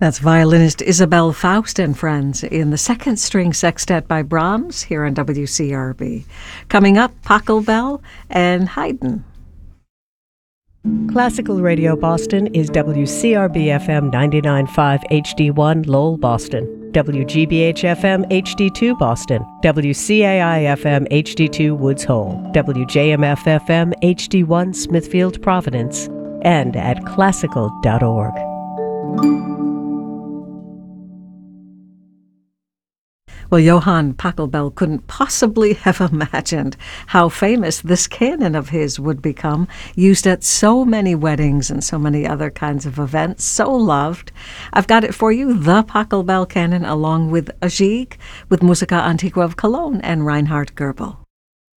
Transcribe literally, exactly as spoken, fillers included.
That's violinist Isabel Faust and friends in the Second String Sextet by Brahms here on W C R B. Coming up, Pachelbel and Haydn. Classical Radio Boston is W C R B F M ninety-nine point five H D one Lowell, Boston, W G B H F M H D two Boston, W C A I F M H D two Woods Hole, W J M F F M H D one Smithfield, Providence, and at classical dot org. Well, Johann Pachelbel couldn't possibly have imagined how famous this canon of his would become, used at so many weddings and so many other kinds of events, so loved. I've got it for you, the Pachelbel canon, along with a Gigue, with Musica Antiqua of Cologne and Reinhard Goebel.